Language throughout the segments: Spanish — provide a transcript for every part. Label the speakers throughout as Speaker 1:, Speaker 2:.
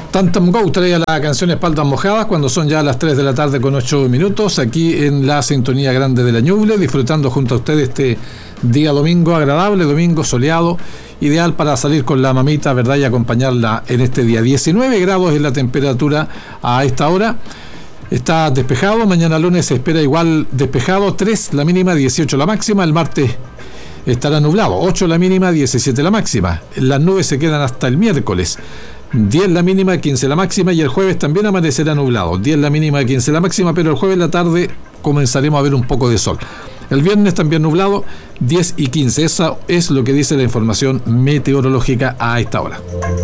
Speaker 1: Tantam Go trae la canción Espaldas Mojadas cuando son ya las 3 de la tarde con 8 minutos, aquí en la sintonía grande de la Ñuble, disfrutando junto a ustedes este día domingo agradable, domingo soleado, ideal para salir con la mamita, ¿verdad? Y acompañarla en este día. 19 grados es la temperatura a esta hora. Está despejado, mañana lunes se espera igual despejado, 3 la mínima, 18 la máxima, el martes estará nublado, 8 la mínima, 17 la máxima, las nubes se quedan hasta el miércoles, 10 la mínima, 15 la máxima, y el jueves también amanecerá nublado, 10 la mínima, 15 la máxima, pero el jueves en la tarde comenzaremos a ver un poco de sol. El viernes también nublado, 10 y 15, eso es lo que dice la información meteorológica a esta hora.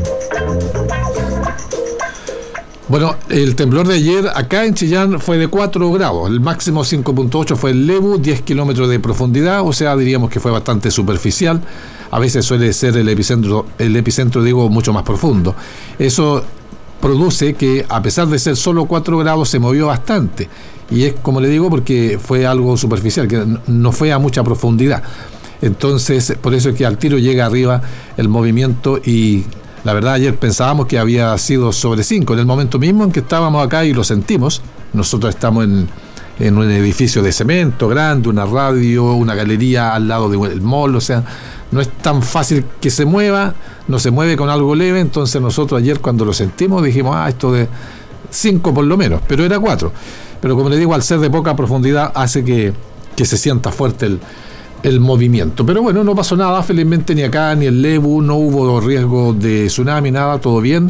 Speaker 1: Bueno, el temblor de ayer acá en Chillán fue de 4 grados, el máximo 5.8 fue el Lebu, 10 kilómetros de profundidad, o sea, diríamos que fue bastante superficial. A veces suele ser el epicentro digo, mucho más profundo. Eso produce que, a pesar de ser solo 4 grados, se movió bastante. Y es, como le digo, porque fue algo superficial, que no fue a mucha profundidad. Entonces, por eso es que al tiro llega arriba el movimiento y... La verdad, ayer pensábamos que había sido sobre 5. En el momento mismo en que estábamos acá y lo sentimos, nosotros estamos en un edificio de cemento grande, una radio, una galería al lado del mall, o sea, no es tan fácil que se mueva, no se mueve con algo leve, entonces nosotros ayer cuando lo sentimos dijimos, esto de 5 por lo menos, pero era 4. Pero como le digo, al ser de poca profundidad hace que se sienta fuerte el movimiento. Pero bueno, no pasó nada, felizmente ni acá ni en Lebu, no hubo riesgo de tsunami, nada, todo bien.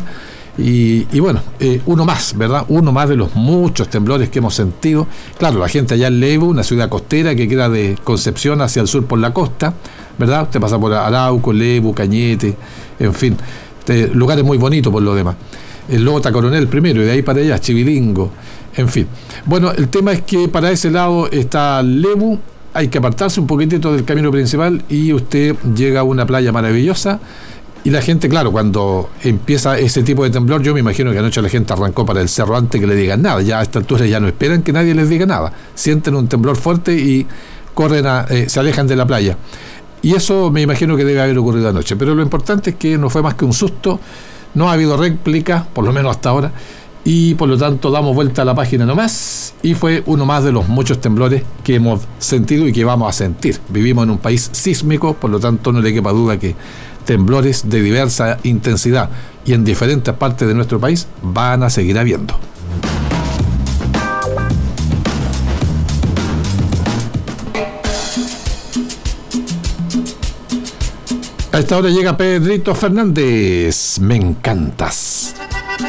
Speaker 1: Y bueno, uno más, ¿verdad? Uno más de los muchos temblores que hemos sentido. Claro, la gente allá en Lebu, una ciudad costera que queda de Concepción hacia el sur por la costa, ¿verdad? Usted pasa por Arauco, Lebu, Cañete, en fin, lugares muy bonitos por lo demás. Luego está Coronel primero y de ahí para allá, Chivilingo, en fin. Bueno, el tema es que para ese lado está Lebu. Hay que apartarse un poquitito del camino principal y usted llega a una playa maravillosa y la gente, claro, cuando empieza ese tipo de temblor, yo me imagino que anoche la gente arrancó para el cerro antes que le digan nada, ya a esta altura ya no esperan que nadie les diga nada, sienten un temblor fuerte y corren se alejan de la playa, y eso me imagino que debe haber ocurrido anoche, pero lo importante es que no fue más que un susto, no ha habido réplica, por lo menos hasta ahora, y por lo tanto damos vuelta a la página nomás, y fue uno más de los muchos temblores que hemos sentido y que vamos a sentir. Vivimos en un país sísmico, por lo tanto no le quepa duda que temblores de diversa intensidad y en diferentes partes de nuestro país van a seguir habiendo. A esta hora llega Pedrito Fernández, me encantas.